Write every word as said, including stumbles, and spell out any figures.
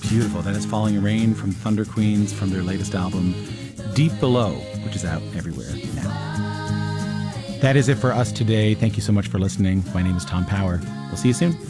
Beautiful. That is Falling Rain from Thunder Queens from their latest album, Deep Below, which is out everywhere now. That is it for us today. Thank you so much for listening. My name is Tom Power. We'll see you soon.